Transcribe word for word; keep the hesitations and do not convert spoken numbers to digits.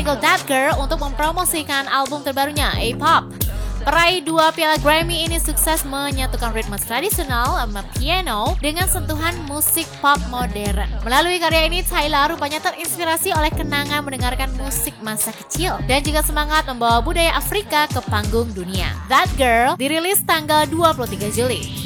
single That Girl untuk mempromosikan album terbarunya, A-Pop. Peraih dua piala Grammy ini sukses menyatukan ritme tradisional sama piano dengan sentuhan musik pop modern. Melalui karya ini, Tyla rupanya terinspirasi oleh kenangan mendengarkan musik masa kecil dan juga semangat membawa budaya Afrika ke panggung dunia. That Girl dirilis tanggal dua puluh tiga Juli.